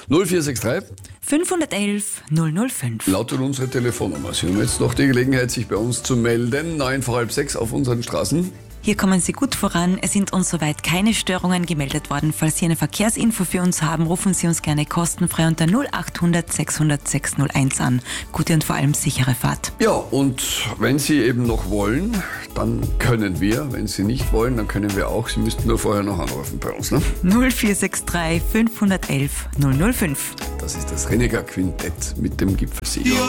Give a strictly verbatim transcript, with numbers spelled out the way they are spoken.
null vier sechs drei fünfhundertelf null null fünf. lautet unsere Telefonnummer. Sie haben jetzt noch die Gelegenheit, sich bei uns zu melden. Neun vor halb sechs auf unseren Straßen. Hier kommen Sie gut voran. Es sind uns soweit keine Störungen gemeldet worden. Falls Sie eine Verkehrsinfo für uns haben, rufen Sie uns gerne kostenfrei unter null acht hundert sechshundert sechshunderteins an. Gute und vor allem sichere Fahrt. Ja, und wenn Sie eben noch wollen, dann können wir. Wenn Sie nicht wollen, dann können wir auch. Sie müssten nur vorher noch anrufen bei uns. Ne? null vier sechs drei fünfhundertelf null null fünf. Das ist das Renegar Quintett mit dem Gipfelsieger.